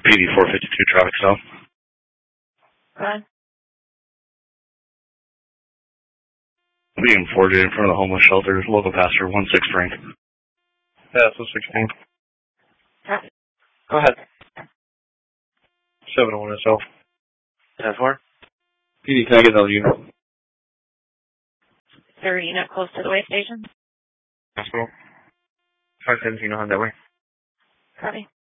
PD 452 traffic stop. Go ahead. Being forwarded in front of the homeless shelter, local pastor, 16 Frank. Yeah, so 16. Traffic. Go ahead. 701 SL. 10-4. PD, can I get another unit? Is there a unit close to the way station? Hospital. 517 on that way. Copy.